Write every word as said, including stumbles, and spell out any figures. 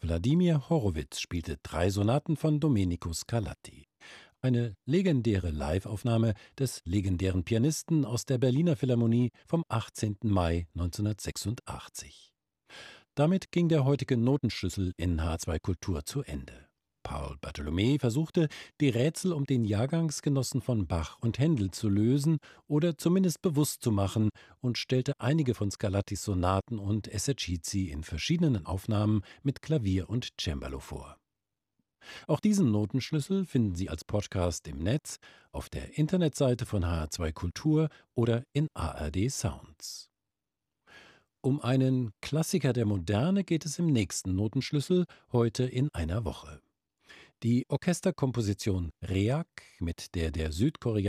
Wladimir Horowitz spielte drei Sonaten von Domenico Scarlatti. Eine legendäre Liveaufnahme des legendären Pianisten aus der Berliner Philharmonie vom achtzehnten Mai neunzehnhundertsechsundachtzig. Damit ging der heutige Notenschlüssel in H zwei Kultur zu Ende. Paul Bartholomä versuchte, die Rätsel um den Jahrgangsgenossen von Bach und Händel zu lösen oder zumindest bewusst zu machen und stellte einige von Scarlattis Sonaten und Esercizi in verschiedenen Aufnahmen mit Klavier und Cembalo vor. Auch diesen Notenschlüssel finden Sie als Podcast im Netz, auf der Internetseite von H zwei Kultur oder in A R D Sounds. Um einen Klassiker der Moderne geht es im nächsten Notenschlüssel, heute in einer Woche. Die Orchesterkomposition Reak, mit der der Südkoreaner